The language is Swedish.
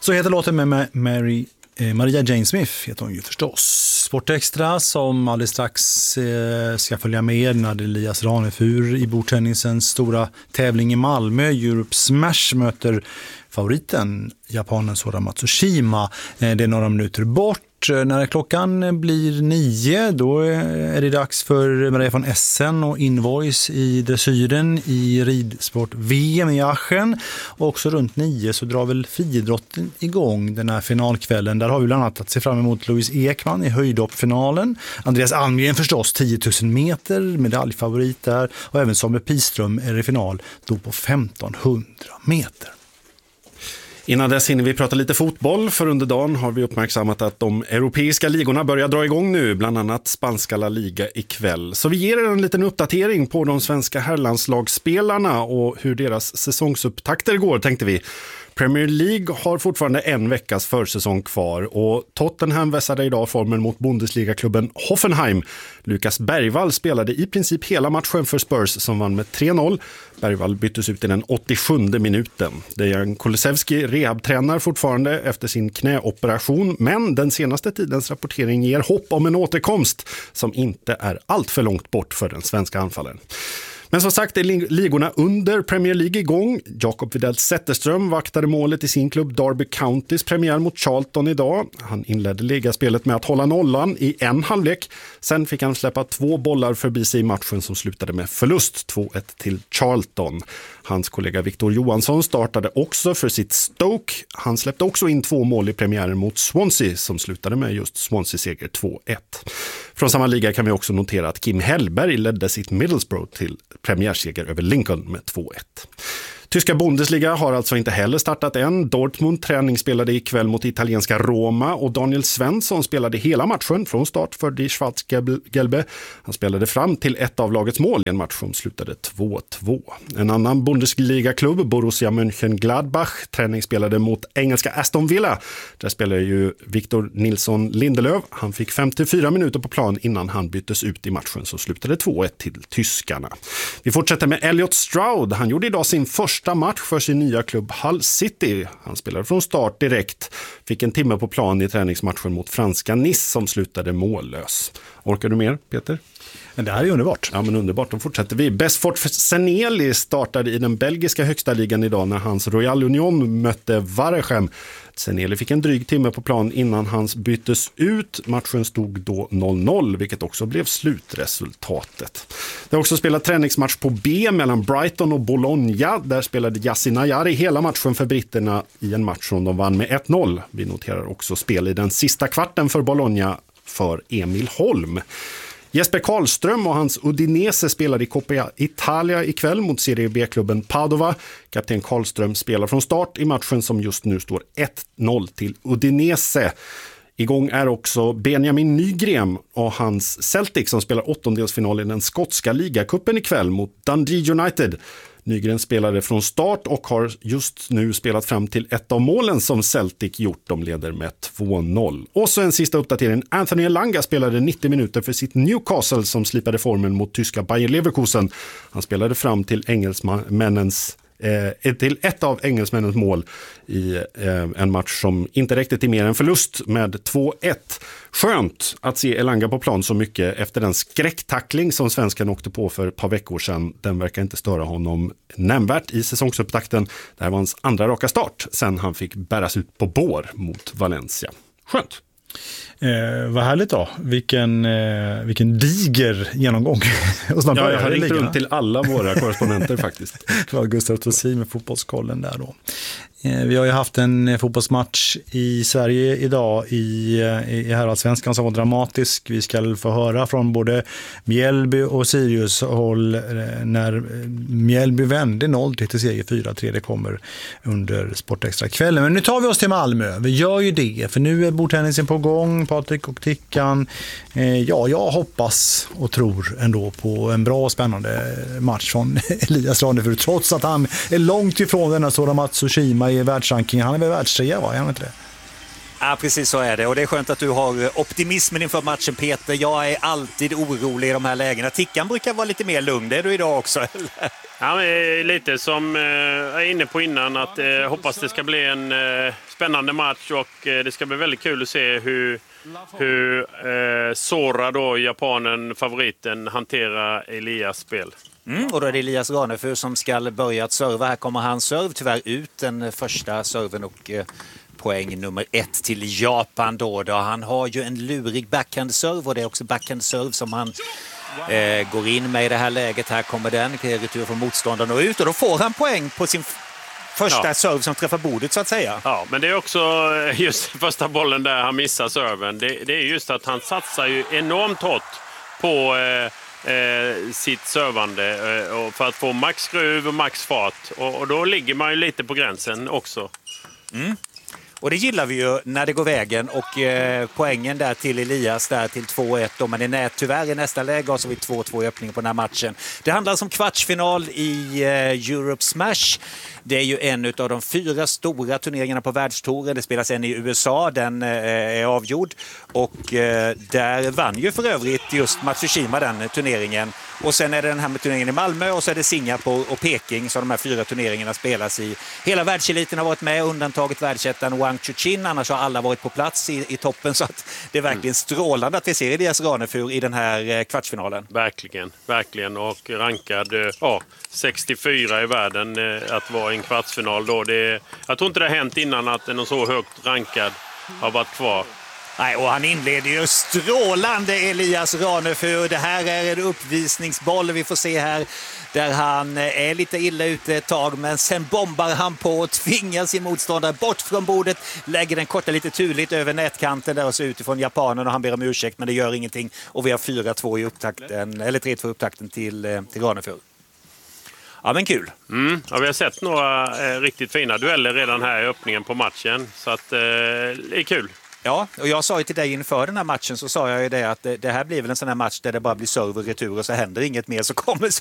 Så heter låten med Maria Jane Smith, heter hon ju förstås. Sportextra som alldeles strax ska följa med när Elias Ranefur i bordtennisens stora tävling i Malmö, Europe Smash, möter favoriten, japanen Sora Matsushima. Det är några minuter bort. När klockan blir 9, då är det dags för Maria von Essen och Invoice i dressyren i ridsport VM i Aachen. Och också runt 9 så drar väl friidrotten igång den här finalkvällen. Där har vi bland annat att se fram emot Louise Ekman i höjdhoppfinalen. Andreas Almgren förstås 10 000 meter, medaljfavorit där. Och även Samuel Piström är i final då på 1500 meter. Innan dess hinner vi prata lite fotboll, för under dagen har vi uppmärksammat att de europeiska ligorna börjar dra igång nu, bland annat spanska La Liga ikväll. Så vi ger er en liten uppdatering på de svenska herrlandslagsspelarna och hur deras säsongsupptakter går, tänkte vi. Premier League har fortfarande en veckas försäsong kvar och Tottenham vässade idag formen mot Bundesliga-klubben Hoffenheim. Lukas Bergvall spelade i princip hela matchen för Spurs som vann med 3-0. Bergvall byttes ut i den 87:e minuten. Dejan Kulusevski rehabtränar fortfarande efter sin knäoperation, men den senaste tidens rapportering ger hopp om en återkomst som inte är allt för långt bort för den svenska anfallaren. Men som sagt är ligorna under Premier League igång. Jakob Widell Zetterström vaktade målet i sin klubb Derby Countys premiär mot Charlton idag. Han inledde ligaspelet med att hålla nollan i en halvlek. Sen fick han släppa 2 bollar förbi sig i matchen som slutade med förlust 2-1 till Charlton. Hans kollega Victor Johansson startade också för sitt Stoke. Han släppte också in 2 mål i premiären mot Swansea som slutade med just Swansea-seger 2-1. Från samma liga kan vi också notera att Kim Hellberg ledde sitt Middlesbrough till premiärseger över Lincoln med 2-1. Tyska Bundesliga har alltså inte heller startat än. Dortmund träningsspelade ikväll mot italienska Roma och Daniel Svensson spelade hela matchen från start för Die Schwarz-Gelbe. Han spelade fram till ett av lagets mål i en match som slutade 2-2. En annan Bundesliga-klubb, Borussia Mönchengladbach, träningsspelade mot engelska Aston Villa. Där spelade ju Victor Nilsson Lindelöf. Han fick 54 minuter på plan innan han byttes ut i matchen som slutade 2-1 till tyskarna. Vi fortsätter med Elliot Stroud. Han gjorde idag sin första match för sin nya klubb Hull City. Han spelade från start direkt. Fick en timme på plan i träningsmatchen mot franska Nice som slutade mållös. Orkar du mer, Peter? Men det här är underbart. Ja, men underbart. Då fortsätter vi. Besford Seneli startade i den belgiska högsta ligan idag när hans Royal Union mötte Waregem. Seneli fick en dryg timme på plan innan hans byttes ut. Matchen stod då 0-0, vilket också blev slutresultatet. Det har också spelat träningsmatch på B mellan Brighton och Bologna. Där spelade Yasin Ayari hela matchen för britterna i en match som de vann med 1-0. Vi noterar också spel i den sista kvarten för Bologna för Emil Holm. Jesper Karlström och hans Udinese spelar i Coppa Italia ikväll mot Serie B-klubben Padova. Kapten Karlström spelar från start i matchen som just nu står 1-0 till Udinese. Igång är också Benjamin Nygren och hans Celtic som spelar åttondelsfinal i den skotska ligacupen ikväll mot Dundee United. Nygren spelade från start och har just nu spelat fram till ett av målen som Celtic gjort. De leder med 2-0. Och så en sista uppdatering. Anthony Elanga spelade 90 minuter för sitt Newcastle som slipade formen mot tyska Bayer Leverkusen. Han spelade fram till till ett av engelsmännens mål i en match som inte räckte till mer än förlust med 2-1. Skönt att se Elanga på plan så mycket efter den skräcktackling som svenskan åkte på för ett par veckor sedan. Den verkar inte störa honom nämnvärt i säsongsupptakten. Det här var hans andra raka start sen han fick bäras ut på bår mot Valencia. Skönt. Vad härligt då. Vilken diger genomgång. Jag har ringt runt till alla våra korrespondenter faktiskt. Gustav Tossin med fotbollskollen där då. Vi har ju haft en fotbollsmatch i Sverige idag i herrallsvenskan som var dramatisk. Vi ska få höra från både Mjällby och Sirius håll när Mjällby vände 0 till seger 4-3. Det kommer under Sportextra-kvällen. Men nu tar vi oss till Malmö. Vi gör ju det, för nu är bordtennisen på gång. Patrik och Tickan. Ja, jag hoppas och tror ändå på en bra och spännande match från Elias Ranefur, trots att han är långt ifrån denna Sora Matsushima i världsrankingen. Han är väl världstrea, va? Är han inte det? Ja, precis så är det. Och det är skönt att du har optimismen inför matchen, Peter. Jag är alltid orolig i de här lägena. Tickan brukar vara lite mer lugn. Det är du idag också, eller? Ja, men lite som jag är inne på innan, att hoppas det ska bli en spännande match, och det ska bli väldigt kul att se hur Sora då, japanen, favoriten, hanterar Elias spel. Och då är det Elias Ranefur som ska börja att serva. Här kommer han serv tyvärr ut, den första serven, och poäng nummer 1 till Japan då. Han har ju en lurig backhand-serv, och det är också backhand-serv som han går in med i det här läget. Här kommer den, retur från motståndaren och ut, och då får han poäng på sin första serv som träffar bordet, så att säga. Ja, men det är också just första bollen där han missar serven. Det är just att han satsar ju enormt hårt på sitt servande för att få max skruv och max fart. Och då ligger man ju lite på gränsen också. Och det gillar vi ju när det går vägen, och poängen där till Elias där till 2-1 då, men det är tyvärr i nästa läge, och så har vi 2-2 i öppningen på den här matchen. Det handlar om kvartsfinal i Europe Smash. Det är ju en av de 4 stora turneringarna på världstouren. Det spelas en i USA, den är avgjord, och där vann ju för övrigt just Matsushima den turneringen. Och sen är det den här med turneringen i Malmö, och så är det Singapore och Peking som de här 4 turneringarna spelas i. Hela världseliten har varit med, undantaget världsettan Wang Chuqin, annars har alla varit på plats i toppen, så att det är verkligen strålande att vi ser Elias Ranefur i den här kvartsfinalen. Verkligen, och rankad 64 i världen att vara i en kvartsfinal då. Jag tror inte det har hänt innan att någon så högt rankad har varit kvar. Nej, och han inleder ju strålande, Elias Ranefur. Det här är en uppvisningsboll vi får se här, där han är lite illa ute ett tag, men sen bombar han på och tvingar sin motståndare bort från bordet, lägger den korta lite turligt över nätkanten där och så utifrån japanen, och han ber om ursäkt, men det gör ingenting, och vi har 4-2 i upptakten, eller 3-2 i upptakten till Ranefur. Ja, men kul. Ja, vi har sett några riktigt fina dueller redan här i öppningen på matchen, så att det är kul. Ja, och jag sa ju till dig inför den här matchen, så sa jag ju det att det här blir väl en sån här match där det bara blir serv och retur och så händer inget mer, så kommer